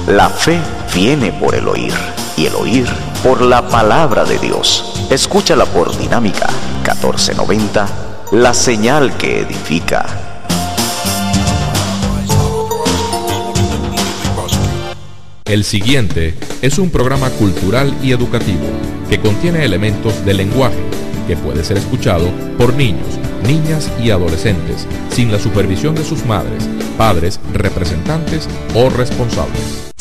La fe viene por el oír, y el oír por la palabra de Dios. Escúchala por Dinámica 1490, la señal que edifica. El siguiente es un programa cultural y educativo que contiene elementos de lenguaje que puede ser escuchado por niños, niñas y adolescentes sin la supervisión de sus madres, padres, representantes o responsables.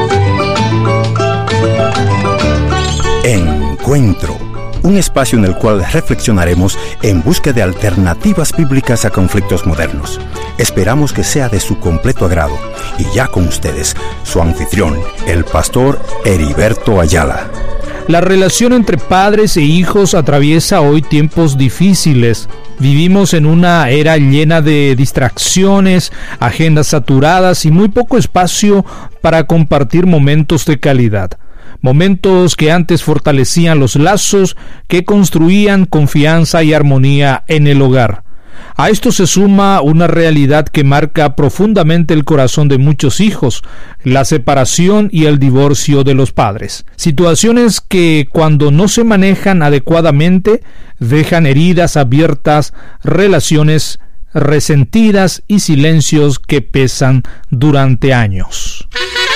Encuentro, un espacio en el cual reflexionaremos en busca de alternativas bíblicas a conflictos modernos. Esperamos que sea de su completo agrado. Y ya con ustedes, su anfitrión, el pastor Heriberto Ayala. La relación entre padres e hijos atraviesa hoy tiempos difíciles. Vivimos en una era llena de distracciones, agendas saturadas y muy poco espacio para compartir momentos de calidad. Momentos que antes fortalecían los lazos, que construían confianza y armonía en el hogar. A esto se suma una realidad que marca profundamente el corazón de muchos hijos: la separación y el divorcio de los padres. Situaciones que, cuando no se manejan adecuadamente, dejan heridas abiertas, relaciones resentidas y silencios que pesan durante años.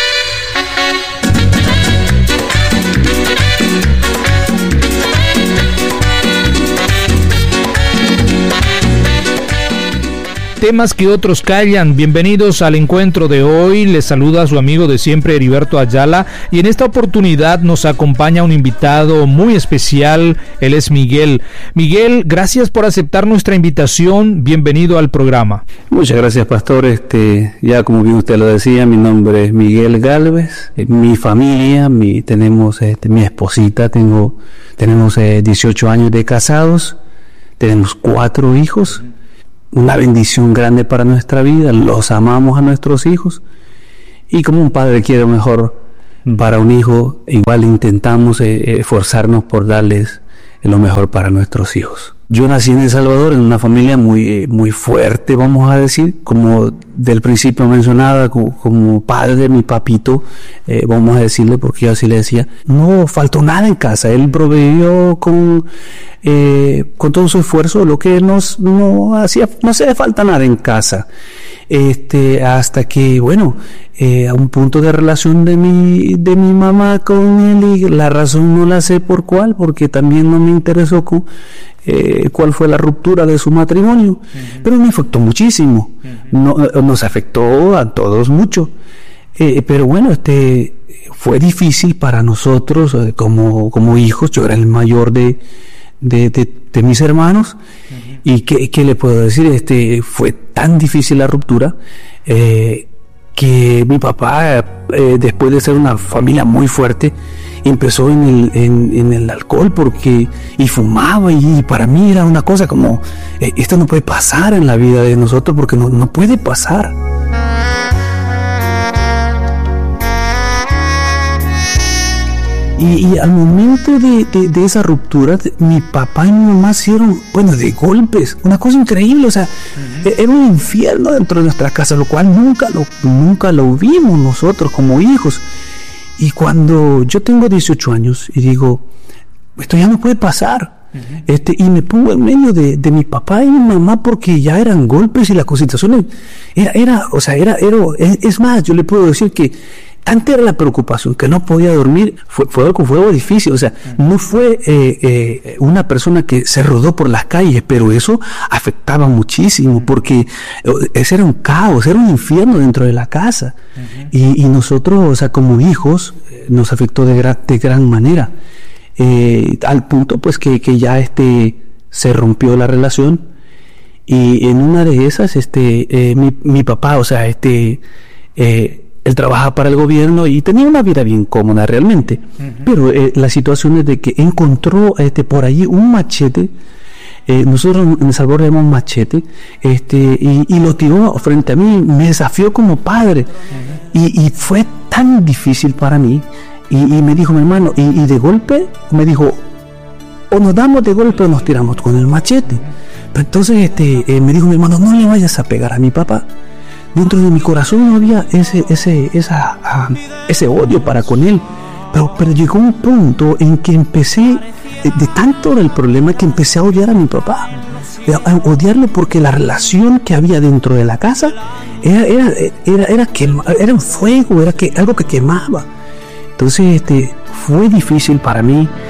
Temas que otros callan. Bienvenidos al encuentro de hoy. Les saluda su amigo de siempre, Heriberto Ayala, y en esta oportunidad nos acompaña un invitado muy especial. Él es Miguel. Miguel, gracias por aceptar nuestra invitación. Bienvenido al programa. Muchas gracias, pastor. Ya como bien usted lo decía, mi nombre es Miguel Galvez. Mi familia, tenemos mi esposita, tenemos 18 años de casados, tenemos 4 hijos. Una bendición grande para nuestra vida, los amamos a nuestros hijos, y como un padre quiere lo mejor para un hijo, igual intentamos esforzarnos por darles lo mejor para nuestros hijos. Yo nací en El Salvador en una familia muy fuerte, vamos a decir, como del principio mencionaba, como padre, mi papito, vamos a decirle, porque yo así le decía, no faltó nada en casa, él proveyó con todo su esfuerzo lo que no hacía falta nada en casa. Hasta que, a un punto de relación de mi mamá con él, y la razón no la sé por cuál, porque también no me interesó cuál fue la ruptura de su matrimonio, pero me afectó muchísimo, nos afectó a todos mucho, pero fue difícil para nosotros como hijos. Yo era el mayor de mis hermanos, y ¿qué le puedo decir? Fue tan difícil la ruptura que mi papá, después de ser una familia muy fuerte, empezó en el alcohol y fumaba, y para mí era una cosa como, esto no puede pasar en la vida de nosotros, porque no puede pasar. Y al momento de esa ruptura, mi papá y mi mamá hicieron, de golpes, una cosa increíble, era un infierno dentro de nuestra casa, lo cual nunca lo vimos nosotros como hijos. Y cuando yo tengo 18 años y digo, esto ya no puede pasar, y me pongo en medio de mi papá y mi mamá, porque ya eran golpes y la situación es más, yo le puedo decir que antes era la preocupación, que no podía dormir, fue algo difícil, no fue una persona que se rodó por las calles, pero eso afectaba muchísimo, porque ese era un caos, era un infierno dentro de la casa, y nosotros, como hijos, nos afectó de gran manera, al punto pues que ya se rompió la relación, y en una de esas, mi papá, él trabajaba para el gobierno y tenía una vida bien cómoda realmente, pero la situación es de que encontró por allí un machete. Nosotros en El Salvador le llamamos machete, y lo tiró frente a mí, me desafió como padre, y fue tan difícil para mí, y me dijo mi hermano, y de golpe me dijo, o nos damos de golpe o nos tiramos con el machete. Pero entonces me dijo mi hermano, no le vayas a pegar a mi papá. Dentro de mi corazón no había esa ese odio para con él. Pero llegó un punto en que empecé, de tanto era el problema, que empecé a odiar a mi papá. A odiarlo porque la relación que había dentro de la casa era un fuego, algo que quemaba. Entonces fue difícil para mí